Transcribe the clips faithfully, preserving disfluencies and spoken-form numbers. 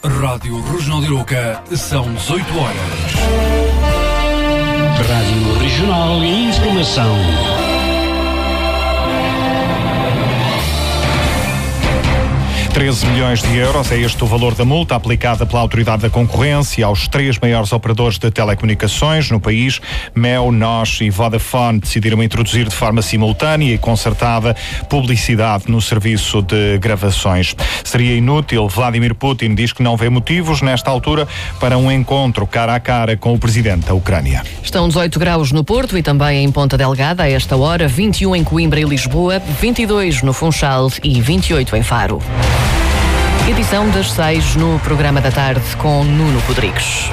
Rádio Regional de Arouca, são dezoito horas. Rádio Regional e Informação. treze milhões de euros é este o valor da multa aplicada pela Autoridade da Concorrência aos três maiores operadores de telecomunicações no país. Mel, Nós e Vodafone decidiram introduzir de forma simultânea e concertada publicidade no serviço de gravações. Seria inútil. Vladimir Putin diz que não vê motivos nesta altura para um encontro cara a cara com o presidente da Ucrânia. Estão dezoito graus no Porto e também em Ponta Delgada a esta hora, vinte e um em Coimbra e Lisboa, vinte e dois no Funchal e vinte e oito em Faro. Edição das seis no programa da tarde com Nuno Rodrigues.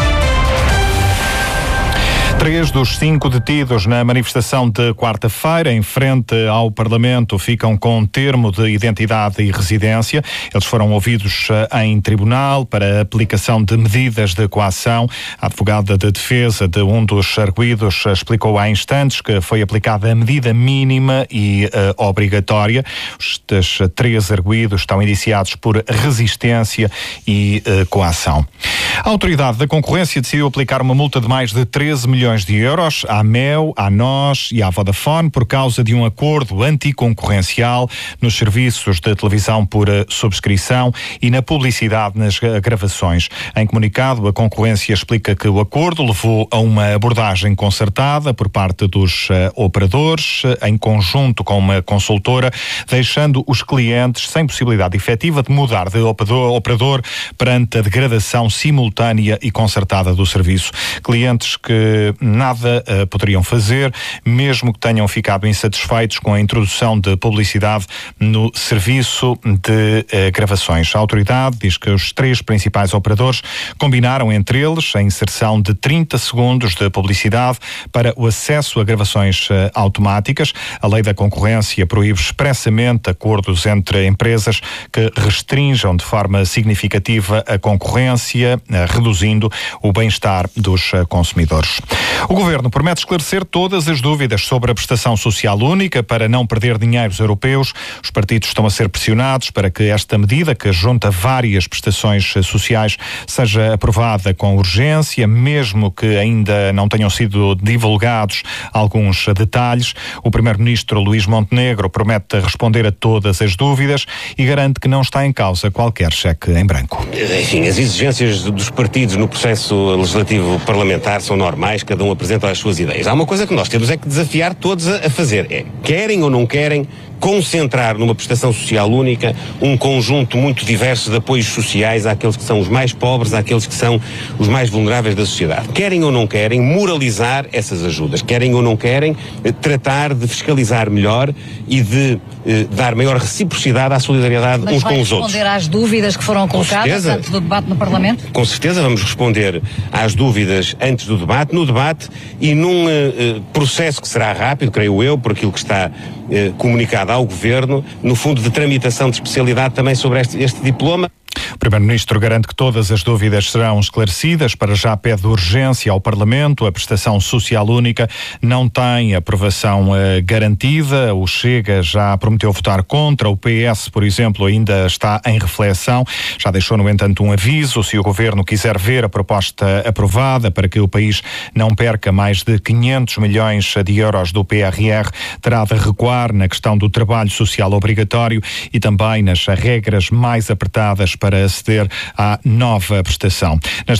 Três dos cinco detidos na manifestação de quarta-feira em frente ao Parlamento ficam com termo de identidade e residência. Eles foram ouvidos em tribunal para aplicação de medidas de coação. A advogada de defesa de um dos arguidos explicou há instantes que foi aplicada a medida mínima e uh, obrigatória. Estes três arguidos estão indiciados por resistência e uh, coação. A Autoridade da Concorrência decidiu aplicar uma multa de mais de treze milhões de euros à Mel, à Nós e à Vodafone por causa de um acordo anticoncorrencial nos serviços de televisão por subscrição e na publicidade nas gravações. Em comunicado, a concorrência explica que o acordo levou a uma abordagem concertada por parte dos uh, operadores, uh, em conjunto com uma consultora, deixando os clientes sem possibilidade efetiva de mudar de operador, operador perante a degradação simultânea e concertada do serviço. Clientes que nada uh, poderiam fazer, mesmo que tenham ficado insatisfeitos com a introdução de publicidade no serviço de uh, gravações. A autoridade diz que os três principais operadores combinaram entre eles a inserção de trinta segundos de publicidade para o acesso a gravações uh, automáticas. A lei da concorrência proíbe expressamente acordos entre empresas que restringam de forma significativa a concorrência, uh, reduzindo o bem-estar dos uh, consumidores. O Governo promete esclarecer todas as dúvidas sobre a prestação social única para não perder dinheiros europeus. Os partidos estão a ser pressionados para que esta medida, que junta várias prestações sociais, seja aprovada com urgência, mesmo que ainda não tenham sido divulgados alguns detalhes. O Primeiro-Ministro Luís Montenegro promete responder a todas as dúvidas e garante que não está em causa qualquer cheque em branco. Enfim, as exigências dos partidos no processo legislativo parlamentar são normais, cada um apresenta as suas ideias. Há uma coisa que nós temos é que desafiar todos a, a fazer, é, querem ou não querem, concentrar numa prestação social única um conjunto muito diverso de apoios sociais àqueles que são os mais pobres, àqueles que são os mais vulneráveis da sociedade. Querem ou não querem moralizar essas ajudas, querem ou não querem eh, tratar de fiscalizar melhor e de eh, dar maior reciprocidade à solidariedade Mas uns com os outros. Mas vai responder às dúvidas que foram colocadas antes do debate no Parlamento? Com certeza vamos responder às dúvidas antes do debate, no debate e num eh, processo que será rápido, creio eu, por aquilo que está eh, comunicado ao Governo, no fundo de tramitação de especialidade também sobre este, este diploma. O Primeiro-Ministro garante que todas as dúvidas serão esclarecidas. Para já pede urgência ao Parlamento. A prestação social única não tem aprovação eh, garantida. O Chega já prometeu votar contra. O P S, por exemplo, ainda está em reflexão. Já deixou, no entanto, um aviso. Se o Governo quiser ver a proposta aprovada para que o país não perca mais de quinhentos milhões de euros do P R R, terá de recuar na questão do trabalho social obrigatório e também nas regras mais apertadas para aceder à nova prestação. Nas